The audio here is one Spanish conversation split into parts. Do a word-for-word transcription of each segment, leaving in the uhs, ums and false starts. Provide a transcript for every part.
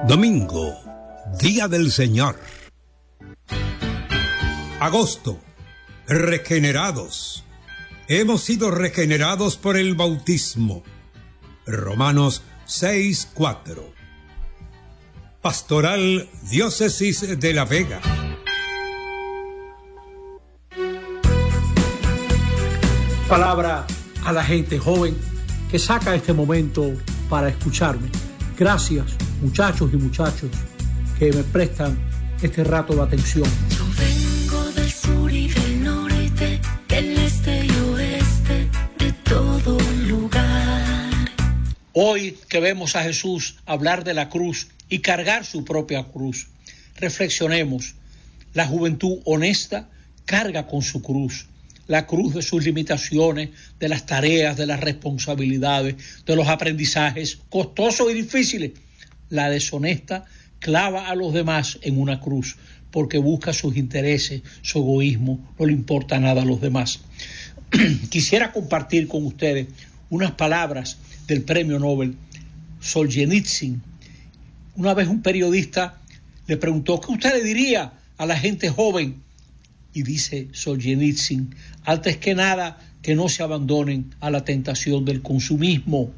Domingo, Día del Señor. Agosto, regenerados. Hemos sido regenerados por el bautismo. Romanos seis cuatro. Pastoral Diócesis de La Vega. Palabra a la gente joven que saca este momento para escucharme. Gracias, muchachos y muchachos, que me prestan este rato de atención. Yo vengo del sur y del norte, del este y oeste, de todo lugar. Hoy que vemos a Jesús hablar de la cruz y cargar su propia cruz, reflexionemos. La juventud honesta carga con su cruz. La cruz de sus limitaciones, de las tareas, de las responsabilidades, de los aprendizajes costosos y difíciles. La deshonesta clava a los demás en una cruz porque busca sus intereses, su egoísmo, no le importa nada a los demás. Quisiera compartir con ustedes unas palabras del premio Nobel Solzhenitsyn. Una vez un periodista le preguntó: ¿qué usted le diría a la gente joven? Y dice Solzhenitsyn: antes que nada, que no se abandonen a la tentación del consumismo.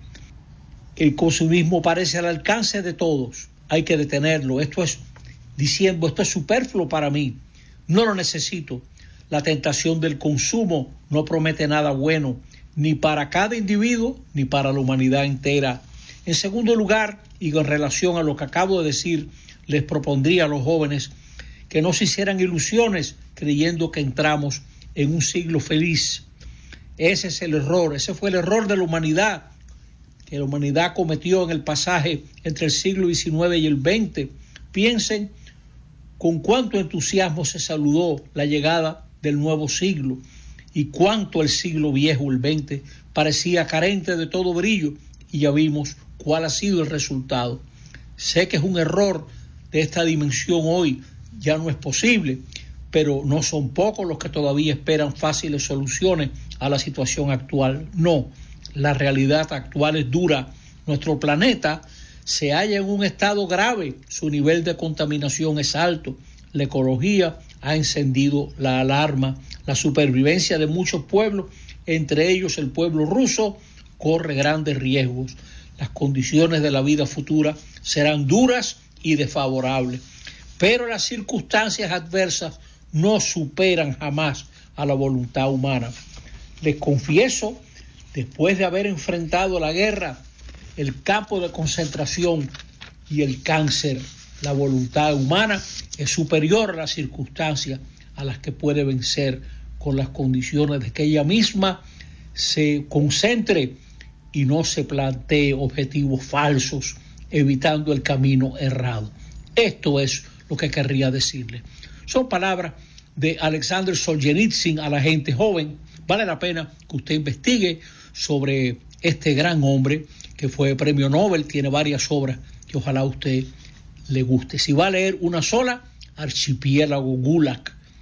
El consumismo parece al alcance de todos, hay que detenerlo. Esto es diciendo, esto es superfluo para mí, no lo necesito. La tentación del consumo no promete nada bueno, ni para cada individuo, ni para la humanidad entera. En segundo lugar, y con relación a lo que acabo de decir, les propondría a los jóvenes que no se hicieran ilusiones creyendo que entramos en un siglo feliz. Ese es el error, ese fue el error de la humanidad, que la humanidad cometió en el pasaje entre el siglo diecinueve y el veinte. Piensen con cuánto entusiasmo se saludó la llegada del nuevo siglo y cuánto el siglo viejo, el veinte, parecía carente de todo brillo, y ya vimos cuál ha sido el resultado. Sé que es un error de esta dimensión hoy, ya no es posible, pero no son pocos los que todavía esperan fáciles soluciones a la situación actual. No, la realidad actual es dura. Nuestro planeta se halla en un estado grave, su nivel de contaminación es alto, la ecología ha encendido la alarma, la supervivencia de muchos pueblos, entre ellos el pueblo ruso, corre grandes riesgos. Las condiciones de la vida futura serán duras y desfavorables, pero las circunstancias adversas no superan jamás a la voluntad humana. Les confieso, después de haber enfrentado la guerra, el campo de concentración y el cáncer, la voluntad humana es superior a las circunstancias a las que puede vencer, con las condiciones de que ella misma se concentre y no se plantee objetivos falsos, evitando el camino errado. Esto es lo que querría decirle. Son palabras de Alexander Solzhenitsyn a la gente joven. Vale la pena que usted investigue sobre este gran hombre que fue premio Nobel, tiene varias obras que ojalá a usted le guste. Si va a leer una sola, Archipiélago Gulag.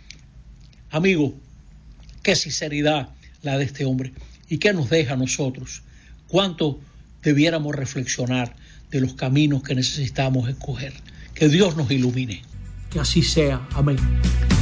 Amigo, qué sinceridad la de este hombre, y qué nos deja a nosotros. Cuánto debiéramos reflexionar de los caminos que necesitamos escoger. Que Dios nos ilumine. Que así sea. Amén.